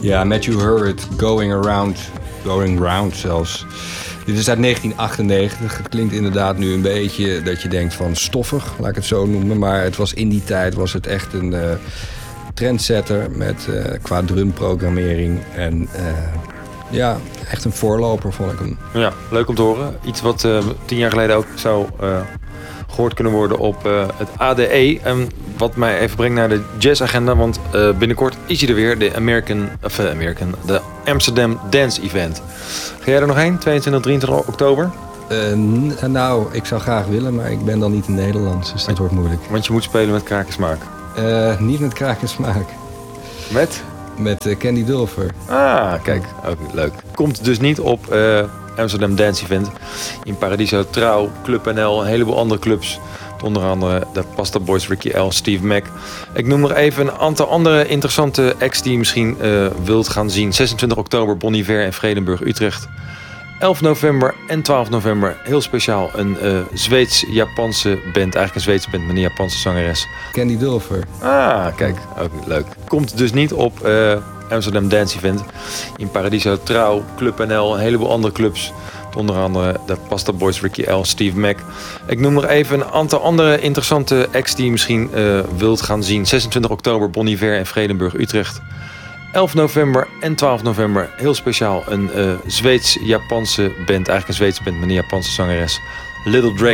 Ja, Matthew Hurwitz, Going Round zelfs. Dit is uit 1998. Het klinkt inderdaad nu een beetje dat je denkt van stoffig, laat ik het zo noemen. Maar het was in die tijd was het echt een trendsetter met qua drumprogrammering. En ja, echt een voorloper vond ik hem. Ja, leuk om te horen. Iets wat 10 jaar geleden ook zou gehoord kunnen worden op het ADE. Wat mij even brengt naar de jazzagenda. Want binnenkort is hij er weer. De Amsterdam Dance Event. Ga jij er nog heen? 22, 23 oktober? Nou, ik zou graag willen, maar ik ben dan niet in Nederland. Dus dat wordt moeilijk. Want je moet spelen met Krakensmaak. Niet met Krakensmaak. Met? Met Candy Dulfer. Ah, kijk. Ook leuk. Komt dus niet op Amsterdam Dance Event. In Paradiso, Trouw, Club NL, een heleboel andere clubs. Onder andere de Pasta Boys, Ricky L, Steve Mac. Ik noem nog even een aantal andere interessante acts die je misschien wilt gaan zien. 26 oktober Bon Iver en Vredenburg, Utrecht. 11 november en 12 november heel speciaal een Zweeds-Japanse band. Eigenlijk een Zweedse band met een Japanse zangeres. Candy Dulfer. Ah, kijk. Ook leuk. Komt dus niet op Amsterdam Dance Event. In Paradiso, Trouw, Club NL, een heleboel andere clubs. Onder andere de Pasta Boys, Ricky L, Steve Mac. Ik noem nog even een aantal andere interessante acts die je misschien wilt gaan zien. 26 oktober Bon Iver en Vredenburg, Utrecht. 11 november en 12 november heel speciaal een Zweeds-Japanse band. Eigenlijk een Zweedse band met een Japanse zangeres. Little Dragon.